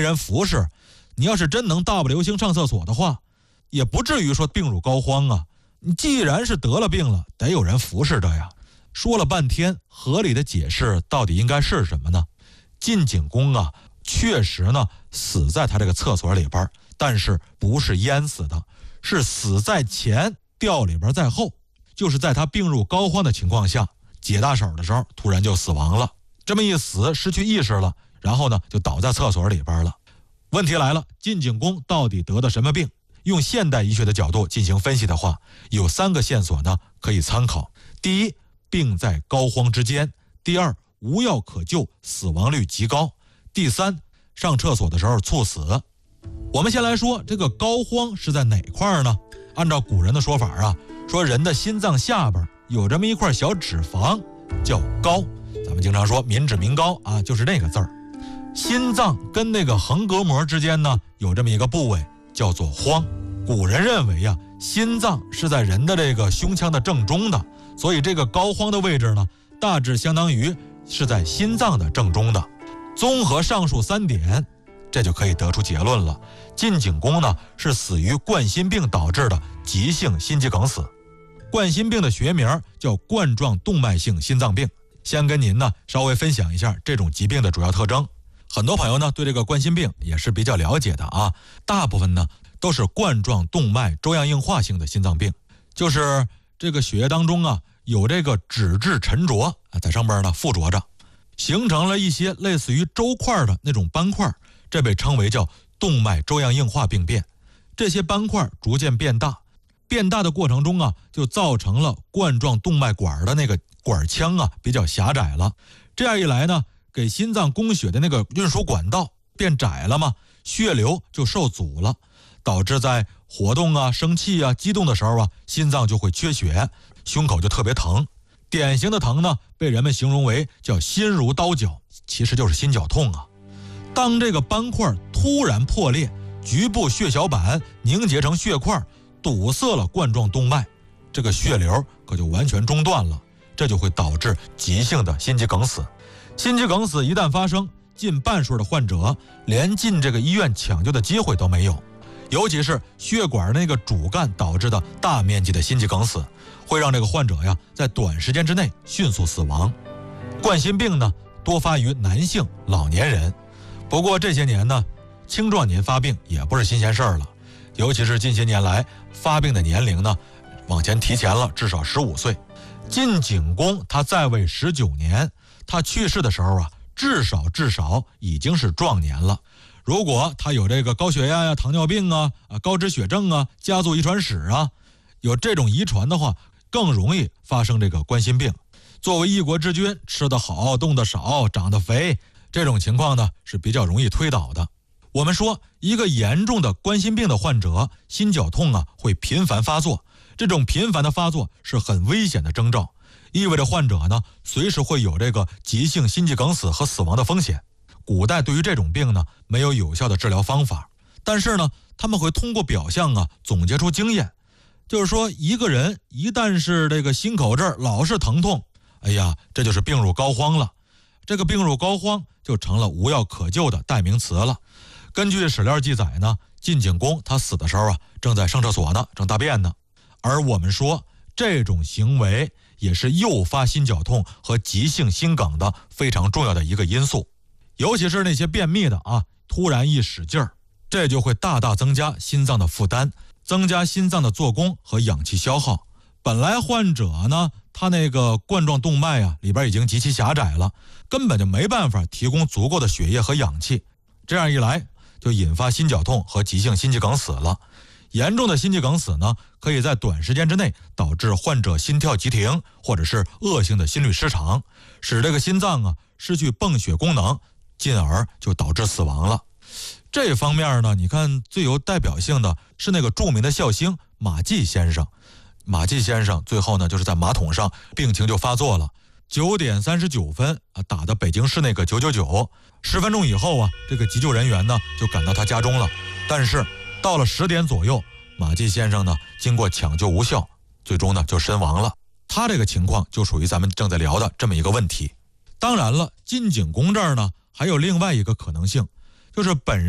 人服侍，你要是真能大步流星上厕所的话，也不至于说病入膏肓啊。你既然是得了病了，得有人服侍的呀。说了半天，合理的解释到底应该是什么呢？晋景公啊，确实呢死在他这个厕所里边，但是不是淹死的，是死在前掉里边在后，就是在他病入膏肓的情况下，解大手的时候突然就死亡了。这么一死，失去意识了，然后呢就倒在厕所里边了。问题来了，晋景公到底得的什么病？用现代医学的角度进行分析的话，有3个线索呢可以参考。第一，病在膏肓之间；第二，无药可救，死亡率极高；第三，上厕所的时候猝死。我们先来说这个膏肓是在哪块呢？按照古人的说法啊，说人的心脏下边有这么一块小脂肪叫膏，咱们经常说民脂民膏啊，就是那个字儿。心脏跟那个横膈膜之间呢有这么一个部位叫做肓。古人认为啊，心脏是在人的这个胸腔的正中的，所以这个膏肓的位置呢，大致相当于是在心脏的正中的。综合上述3点，这就可以得出结论了。晋景公呢是死于冠心病导致的急性心肌梗死。冠心病的学名叫冠状动脉性心脏病。先跟您呢稍微分享一下这种疾病的主要特征。很多朋友呢对这个冠心病也是比较了解的啊，大部分呢都是冠状动脉粥样硬化性的心脏病，就是这个血液当中啊有这个脂质沉着啊在上边呢附着着，形成了一些类似于粥块的那种斑块，这被称为叫动脉粥样硬化病变。这些斑块逐渐变大，变大的过程中啊就造成了冠状动脉管的那个管腔啊比较狭窄了，这样一来呢，给心脏供血的那个运输管道变窄了嘛，血流就受阻了，导致在活动啊、生气啊、激动的时候啊，心脏就会缺血，胸口就特别疼。典型的疼呢，被人们形容为叫心如刀绞，其实就是心绞痛啊。当这个斑块突然破裂，局部血小板凝结成血块，堵塞了冠状动脉，这个血流可就完全中断了，这就会导致急性的心肌梗死。心肌梗死一旦发生，近半数的患者连进这个医院抢救的机会都没有，尤其是血管那个主干导致的大面积的心肌梗死，会让这个患者呀在短时间之内迅速死亡。冠心病呢多发于男性、老年人，不过这些年呢，青壮年发病也不是新鲜事儿了，尤其是近些年来发病的年龄呢往前提前了至少15岁。晋景公他在位19年，他去世的时候啊，至少已经是壮年了。如果他有这个高血压呀、糖尿病啊、高脂血症啊、家族遗传史啊，有这种遗传的话，更容易发生这个冠心病。作为一国之君，吃得好、动得少、长得肥，这种情况呢是比较容易推倒的。我们说，一个严重的冠心病的患者，心绞痛啊会频繁发作，这种频繁的发作是很危险的征兆，意味着患者呢随时会有这个急性心肌梗死和死亡的风险。古代对于这种病呢没有有效的治疗方法，但是呢他们会通过表象啊总结出经验，就是说一个人一旦是这个心口这儿老是疼痛，哎呀，这就是病入膏肓了。这个病入膏肓就成了无药可救的代名词了。根据史料记载呢，晋景公他死的时候啊正在上厕所呢，正大便呢。而我们说这种行为也是诱发心绞痛和急性心梗的非常重要的一个因素。尤其是那些便秘的啊，突然一使劲儿，这就会大大增加心脏的负担，增加心脏的做工和氧气消耗。本来患者呢，他那个冠状动脉啊里边已经极其狭窄了，根本就没办法提供足够的血液和氧气，这样一来就引发心绞痛和急性心肌梗死了。严重的心肌梗死呢，可以在短时间之内导致患者心跳急停，或者是恶性的心律失常，使这个心脏啊失去泵血功能，进而就导致死亡了。这方面呢，你看最有代表性的是那个著名的笑星马季先生。马季先生最后呢就是在马桶上病情就发作了，9点39分啊打的北京市那个999，10分钟以后啊，这个急救人员呢就赶到他家中了，但是到了10点左右，马季先生呢经过抢救无效，最终呢就身亡了。他这个情况就属于咱们正在聊的这么一个问题。当然了，晋景公这儿呢还有另外一个可能性，就是本